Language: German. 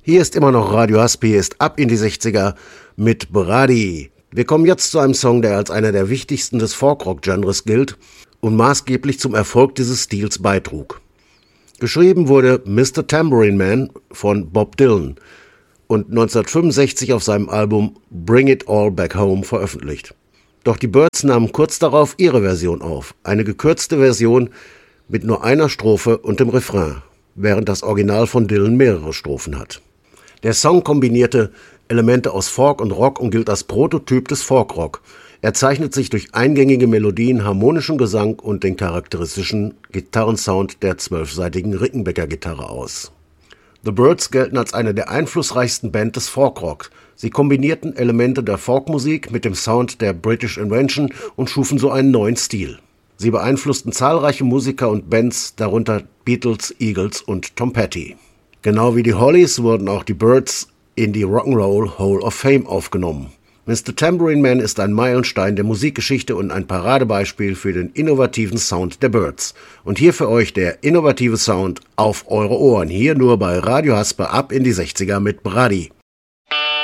Hier ist immer noch Radio Haspi, ist ab in die 60er mit Brady. Wir kommen jetzt zu einem Song, der als einer der wichtigsten des Folkrock-Genres gilt und maßgeblich zum Erfolg dieses Stils beitrug. Geschrieben wurde Mr. Tambourine Man von Bob Dylan und 1965 auf seinem Album Bring It All Back Home veröffentlicht. Doch die Byrds nahmen kurz darauf ihre Version auf, eine gekürzte Version mit nur einer Strophe und dem Refrain, während das Original von Dylan mehrere Strophen hat. Der Song kombinierte Elemente aus Folk und Rock und gilt als Prototyp des Folkrock. Er zeichnet sich durch eingängige Melodien, harmonischen Gesang und den charakteristischen Gitarrensound der 12-seitigen Rickenbacker-Gitarre aus. The Byrds gelten als eine der einflussreichsten Bands des Folkrocks. Sie kombinierten Elemente der Folkmusik mit dem Sound der British Invention und schufen so einen neuen Stil. Sie beeinflussten zahlreiche Musiker und Bands, darunter Beatles, Eagles und Tom Petty. Genau wie die Hollies wurden auch die Byrds in die Rock'n'Roll Hall of Fame aufgenommen. Mr. Tambourine Man ist ein Meilenstein der Musikgeschichte und ein Paradebeispiel für den innovativen Sound der Byrds. Und hier für euch der innovative Sound auf eure Ohren. Hier nur bei Radio Haspe ab in die 60er mit Brady.